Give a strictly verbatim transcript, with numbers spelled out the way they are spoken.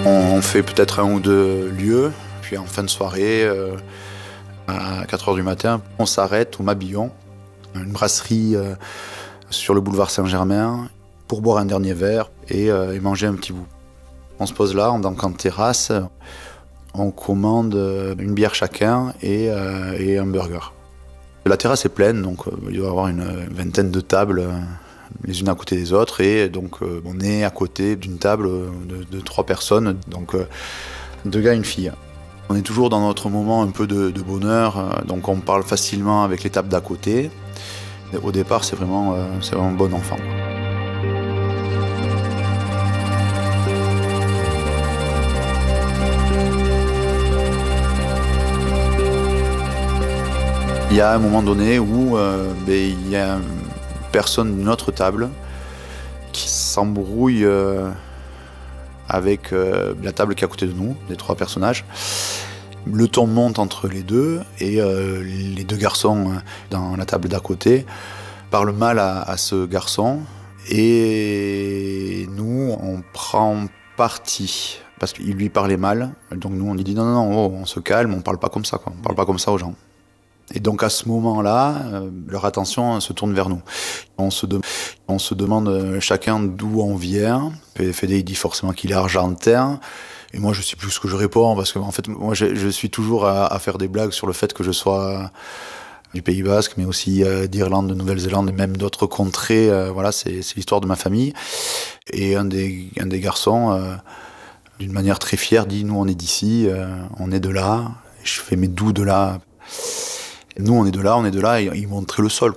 On fait peut-être un ou deux lieux, puis en fin de soirée, euh, à quatre heures du matin, on s'arrête au Mabillon, une brasserie euh, sur le boulevard Saint-Germain, pour boire un dernier verre et, euh, et manger un petit bout. On se pose là, on donc en terrasse, on commande une bière chacun et, euh, et un burger. La terrasse est pleine, donc euh, il doit y avoir une vingtaine de tables, euh, les unes à côté des autres, et donc euh, on est à côté d'une table de, de trois personnes, donc euh, deux gars et une fille. On est toujours dans notre moment un peu de, de bonheur, euh, donc on parle facilement avec les tables d'à côté. Et au départ, c'est vraiment, euh, c'est vraiment bon enfant. Il y a un moment donné où euh, ben, il y a une personne d'une autre table qui s'embrouille euh, avec euh, la table qui est à côté de nous, les trois personnages. Le ton monte entre les deux et euh, les deux garçons euh, dans la table d'à côté parlent mal à, à ce garçon et nous on prend parti parce qu'il lui parlait mal. Donc nous on lui dit non non non, oh, on se calme, on parle pas comme ça quoi, on parle pas comme ça aux gens. Et donc à ce moment-là, euh, leur attention se tourne vers nous. On se, de- on se demande euh, chacun d'où on vient. Fédé il dit forcément qu'il est argentin. Et moi je sais plus ce que je réponds parce que en fait moi je, je suis toujours à, à faire des blagues sur le fait que je sois du Pays Basque, mais aussi euh, d'Irlande, de Nouvelle-Zélande et même d'autres contrées. Euh, voilà, c'est, c'est l'histoire de ma famille. Et un des, un des garçons, euh, d'une manière très fière, dit nous on est d'ici, euh, on est de là. Et je fais mais d'où de là? Nous, on est de là, on est de là, et il montrait le sol.